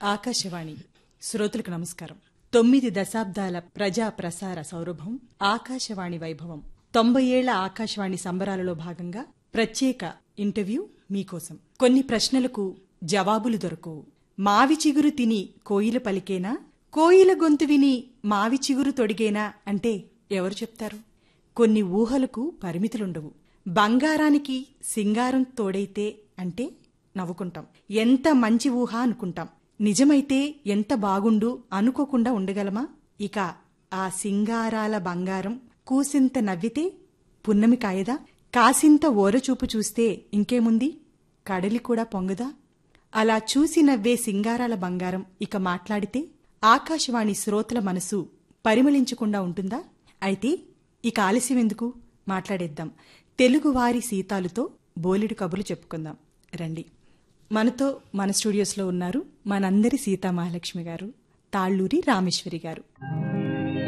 ఆకాశవాణి శ్రోతలకు నమస్కారం. 9 దశాబ్దాల ప్రజా ప్రసార సౌరభం ఆకాశవాణి వైభవం. 90 ఏళ్ల ఆకాశవాణి సంబరాలలో భాగంగా ప్రత్యేక ఇంటర్వ్యూ మీకోసం. కొన్ని ప్రశ్నలకు జవాబులు దొరకవు. మావి చిగురు తిని కోయిల పలికేనా, కోయిల గొంతు విని మావి చిగురు తొడిగేనా అంటే ఎవరు చెప్తారు? కొన్ని ఊహలకు పరిమితులుండవు. బంగారానికి సింగారం తోడైతే అంటే నవ్వుకుంటాం. ఎంత మంచి ఊహ అనుకుంటాం. నిజమైతే ఎంత బాగుండు అనుకోకుండా ఉండగలమా? ఇక ఆ సింగారాల బంగారం కూసింత నవ్వితే పున్నమి కాయదా? కాసింత ఓరచూపు చూస్తే ఇంకేముంది, కడలి కూడా పొంగదా? అలా చూసి నవ్వే సింగారాల బంగారం ఇక మాట్లాడితే ఆకాశవాణి శ్రోతల మనసు పరిమళించకుండా ఉంటుందా? అయితే ఇక ఆలస్యం ఎందుకు, మాట్లాడేద్దాం. తెలుగువారి సీతాలుతో బోలెడు కబుర్లు చెప్పుకుందాం రండి. మనతో మన స్టూడియోస్లో ఉన్నారు మనందరి సీతామహాలక్ష్మి గారు, తాళ్లూరి రామేశ్వరి గారు.